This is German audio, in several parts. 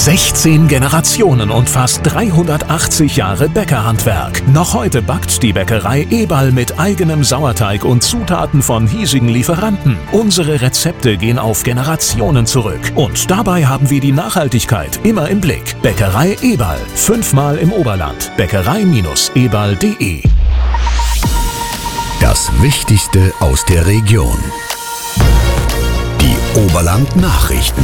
16 Generationen und fast 380 Jahre Bäckerhandwerk. Noch heute backt die Bäckerei Eberl mit eigenem Sauerteig und Zutaten von hiesigen Lieferanten. Unsere Rezepte gehen auf Generationen zurück. Und dabei haben wir die Nachhaltigkeit immer im Blick. Bäckerei Eberl, 5-mal im Oberland. Bäckerei-eberl.de. Das Wichtigste aus der Region. Die Oberland-Nachrichten.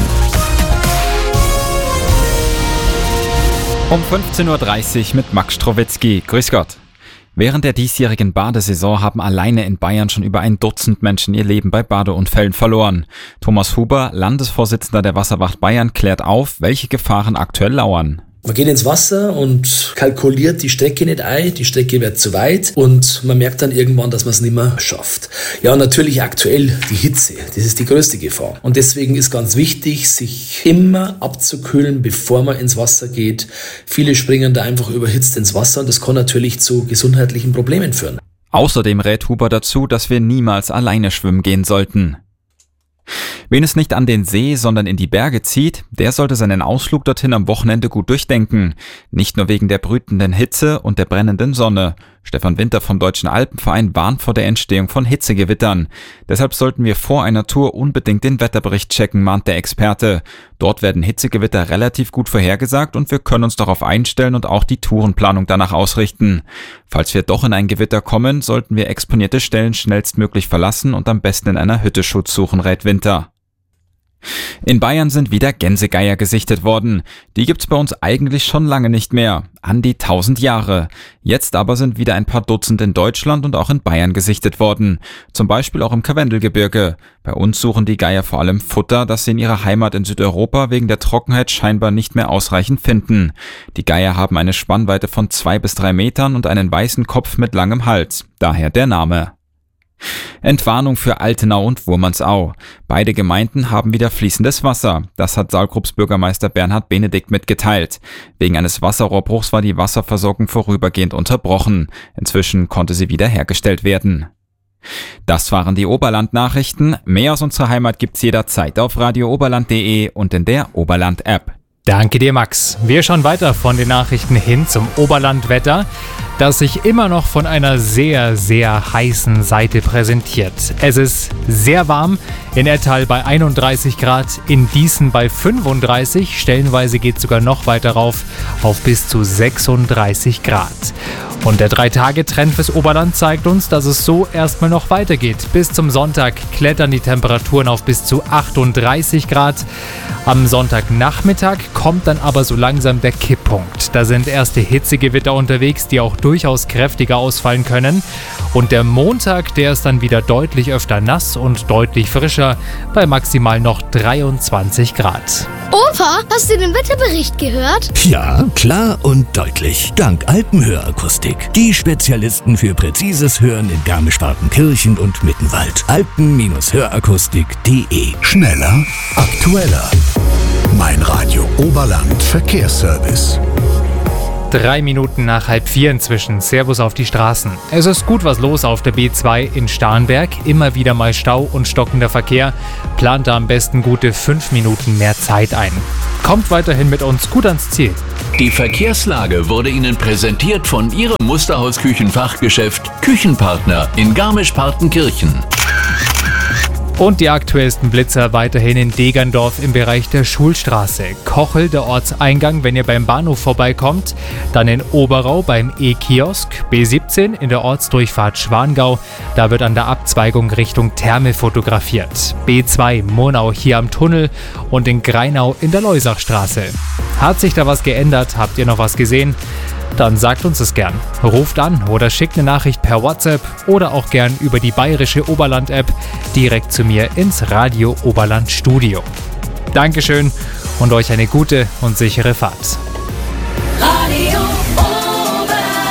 Um 15.30 Uhr mit Max Strowitzki. Grüß Gott. Während der diesjährigen Badesaison haben alleine in Bayern schon über 1 Dutzend Menschen ihr Leben bei Badeunfällen verloren. Thomas Huber, Landesvorsitzender der Wasserwacht Bayern, klärt auf, welche Gefahren aktuell lauern. Man geht ins Wasser und kalkuliert die Strecke nicht ein, die Strecke wird zu weit und man merkt dann irgendwann, dass man es nicht mehr schafft. Ja, und natürlich aktuell die Hitze, das ist die größte Gefahr. Und deswegen ist ganz wichtig, sich immer abzukühlen, bevor man ins Wasser geht. Viele springen da einfach überhitzt ins Wasser und das kann natürlich zu gesundheitlichen Problemen führen. Außerdem rät Huber dazu, dass wir niemals alleine schwimmen gehen sollten. Wen es nicht an den See, sondern in die Berge zieht, der sollte seinen Ausflug dorthin am Wochenende gut durchdenken. Nicht nur wegen der brütenden Hitze und der brennenden Sonne. Stefan Winter vom Deutschen Alpenverein warnt vor der Entstehung von Hitzegewittern. Deshalb sollten wir vor einer Tour unbedingt den Wetterbericht checken, mahnt der Experte. Dort werden Hitzegewitter relativ gut vorhergesagt und wir können uns darauf einstellen und auch die Tourenplanung danach ausrichten. Falls wir doch in ein Gewitter kommen, sollten wir exponierte Stellen schnellstmöglich verlassen und am besten in einer Hütte Schutz suchen, rät Winter. In Bayern sind wieder Gänsegeier gesichtet worden. Die gibt's bei uns eigentlich schon lange nicht mehr. An die 1000 Jahre. Jetzt aber sind wieder ein paar Dutzend in Deutschland und auch in Bayern gesichtet worden. Zum Beispiel auch im Karwendelgebirge. Bei uns suchen die Geier vor allem Futter, das sie in ihrer Heimat in Südeuropa wegen der Trockenheit scheinbar nicht mehr ausreichend finden. Die Geier haben eine Spannweite von 2 bis 3 Metern und einen weißen Kopf mit langem Hals. Daher der Name. Entwarnung für Altenau und Wurmansau. Beide Gemeinden haben wieder fließendes Wasser. Das hat Saalgrupps Bürgermeister Bernhard Benedikt mitgeteilt. Wegen eines Wasserrohrbruchs war die Wasserversorgung vorübergehend unterbrochen. Inzwischen konnte sie wieder hergestellt werden. Das waren die Oberland-Nachrichten. Mehr aus unserer Heimat gibt's jederzeit auf radiooberland.de und in der Oberland-App. Danke dir, Max. Wir schauen weiter von den Nachrichten hin zum Oberlandwetter, das sich immer noch von einer sehr, sehr heißen Seite präsentiert. Es ist sehr warm, in Ettal bei 31 Grad, in Dießen bei 35, stellenweise geht es sogar noch weiter rauf, auf bis zu 36 Grad. Und der 3-Tage-Trend fürs Oberland zeigt uns, dass es so erstmal noch weitergeht. Bis zum Sonntag klettern die Temperaturen auf bis zu 38 Grad. Am Sonntagnachmittag kommt dann aber so langsam der Kipppunkt. Da sind erste Hitzegewitter unterwegs, die auch durchaus kräftiger ausfallen können. Und der Montag, der ist dann wieder deutlich öfter nass und deutlich frischer, bei maximal noch 23 Grad. Opa, hast du den Wetterbericht gehört? Ja, klar und deutlich. Dank Alpenhörakustik. Die Spezialisten für präzises Hören in Garmisch-Partenkirchen und Mittenwald. Alpen-Hörakustik.de. Schneller, aktueller. Mein Radio Oberland Verkehrsservice. 3 Minuten nach 3:30 inzwischen. Servus auf die Straßen. Es ist gut was los auf der B2 in Starnberg. Immer wieder mal Stau und stockender Verkehr. Plant da am besten gute 5 Minuten mehr Zeit ein. Kommt weiterhin mit uns gut ans Ziel. Die Verkehrslage wurde Ihnen präsentiert von Ihrem Musterhaus-Küchenfachgeschäft Küchenpartner in Garmisch-Partenkirchen. Und die aktuellsten Blitzer weiterhin in Degerndorf im Bereich der Schulstraße. Kochel, der Ortseingang, wenn ihr beim Bahnhof vorbeikommt. Dann in Oberau beim E-Kiosk. B17 in der Ortsdurchfahrt Schwangau. Da wird an der Abzweigung Richtung Therme fotografiert. B2 Murnau hier am Tunnel und in Greinau in der Leusachstraße. Hat sich da was geändert? Habt ihr noch was gesehen? Dann sagt uns es gern. Ruft an oder schickt eine Nachricht per WhatsApp oder auch gern über die bayerische Oberland-App direkt zu mir ins Radio Oberland Studio. Dankeschön und euch eine gute und sichere Fahrt. Radio Oberland.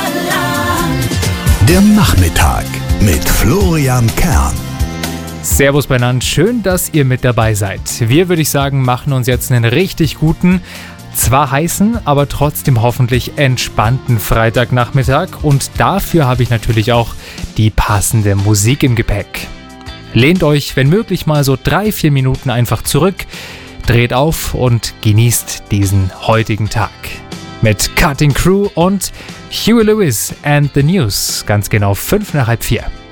Der Nachmittag mit Florian Kern. Servus beieinander, schön, dass ihr mit dabei seid. Wir, würde ich sagen, machen uns jetzt einen richtig guten, zwar heißen, aber trotzdem hoffentlich entspannten Freitagnachmittag und dafür habe ich natürlich auch die passende Musik im Gepäck. Lehnt euch, wenn möglich, mal so 3-4 Minuten einfach zurück, dreht auf und genießt diesen heutigen Tag. Mit Cutting Crew und Huey Lewis and the News, ganz genau 3:55.